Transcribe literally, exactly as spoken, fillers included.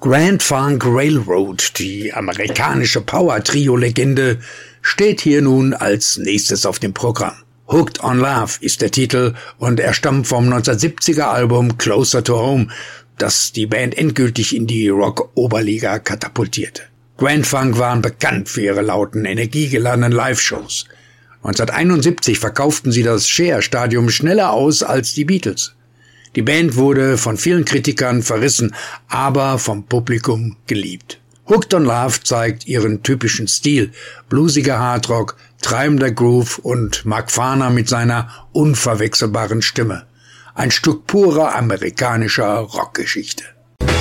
Grand Funk Railroad, die amerikanische Power-Trio-Legende, steht hier nun als nächstes auf dem Programm. Hooked on Love ist der Titel und er stammt vom neunzehnhundertsiebziger Album Closer to Home, das die Band endgültig in die Rock-Oberliga katapultierte. Grand Funk waren bekannt für ihre lauten, energiegeladenen Live-Shows. neunzehnhunderteinundsiebzig verkauften sie das Share-Stadium schneller aus als die Beatles. Die Band wurde von vielen Kritikern verrissen, aber vom Publikum geliebt. Hooked on Love zeigt ihren typischen Stil, bluesiger Hardrock, treibender Groove und Mark Farner mit seiner unverwechselbaren Stimme. Ein Stück purer amerikanischer Rockgeschichte.